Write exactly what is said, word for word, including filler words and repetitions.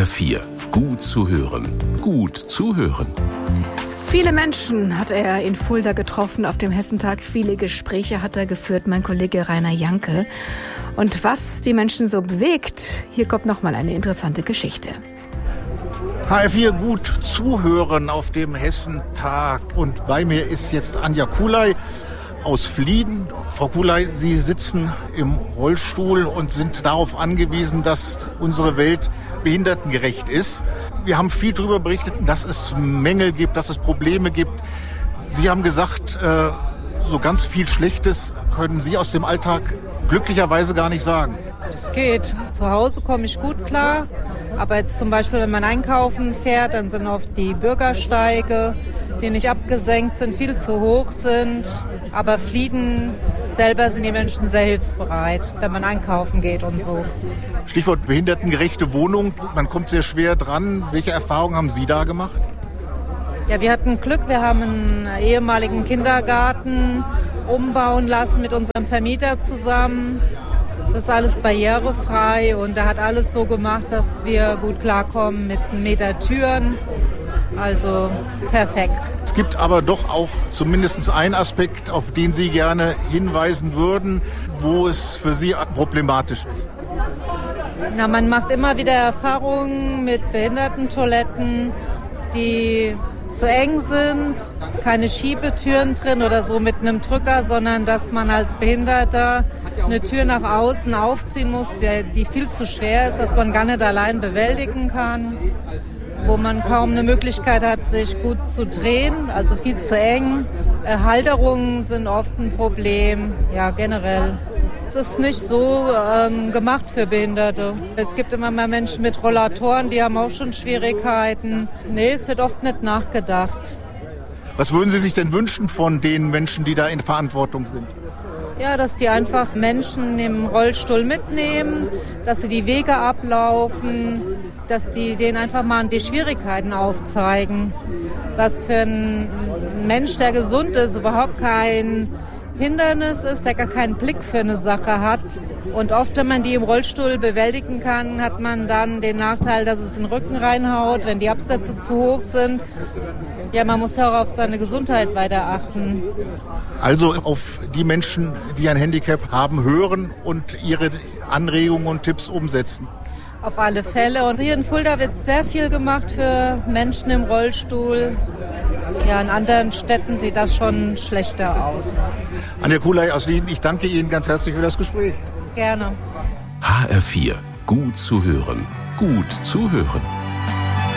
R vier, gut zu hören, gut zuhören. Viele Menschen hat er in Fulda getroffen auf dem Hessentag. Viele Gespräche hat er geführt, mein Kollege Rainer Janke. Und was die Menschen so bewegt, hier kommt nochmal eine interessante Geschichte. H R vier, gut zuhören auf dem Hessentag. Und bei mir ist jetzt Anja Kulay aus Flieden. Frau Kulay, Sie sitzen im Rollstuhl und sind darauf angewiesen, dass unsere Welt behindertengerecht ist. Wir haben viel darüber berichtet, dass es Mängel gibt, dass es Probleme gibt. Sie haben gesagt, so ganz viel Schlechtes können Sie aus dem Alltag glücklicherweise gar nicht sagen. Es geht. Zu Hause komme ich gut klar. Aber jetzt zum Beispiel, wenn man einkaufen fährt, dann sind oft die Bürgersteige, die nicht abgesenkt sind, viel zu hoch sind. Aber Flieden selber sind die Menschen sehr hilfsbereit, wenn man einkaufen geht und so. Stichwort behindertengerechte Wohnung. Man kommt sehr schwer dran. Welche Erfahrungen haben Sie da gemacht? Ja, wir hatten Glück. Wir haben einen ehemaligen Kindergarten umbauen lassen mit unserem Vermieter zusammen. Das ist alles barrierefrei und er hat alles so gemacht, dass wir gut klarkommen mit einem Meter Türen. Also perfekt. Es gibt aber doch auch zumindest einen Aspekt, auf den Sie gerne hinweisen würden, wo es für Sie problematisch ist. Na, man macht immer wieder Erfahrungen mit Behindertentoiletten, die zu eng sind, keine Schiebetüren drin oder so mit einem Drücker, sondern dass man als Behinderter eine Tür nach außen aufziehen muss, die, die viel zu schwer ist, dass man gar nicht allein bewältigen kann, wo man kaum eine Möglichkeit hat, sich gut zu drehen, also viel zu eng. Äh, Halterungen sind oft ein Problem, ja generell. Es ist nicht so ähm, gemacht für Behinderte. Es gibt immer mehr Menschen mit Rollatoren, die haben auch schon Schwierigkeiten. Nee, es wird oft nicht nachgedacht. Was würden Sie sich denn wünschen von den Menschen, die da in Verantwortung sind? Ja, dass sie einfach Menschen im Rollstuhl mitnehmen, dass sie die Wege ablaufen, dass sie denen einfach mal die Schwierigkeiten aufzeigen. Was für ein Mensch, der gesund ist, überhaupt kein Hindernis ist, der gar keinen Blick für eine Sache hat. Und oft, wenn man die im Rollstuhl bewältigen kann, hat man dann den Nachteil, dass es in den Rücken reinhaut, wenn die Absätze zu hoch sind. Ja, man muss ja auch auf seine Gesundheit weiter achten. Also auf die Menschen, die ein Handicap haben, hören und ihre Anregungen und Tipps umsetzen. Auf alle Fälle. Und hier in Fulda wird sehr viel gemacht für Menschen im Rollstuhl. Ja, in anderen Städten sieht das schon schlechter aus. Anja Kulay aus Lieden, ich danke Ihnen ganz herzlich für das Gespräch. Gerne. H R vier, gut zu hören, gut zuhören.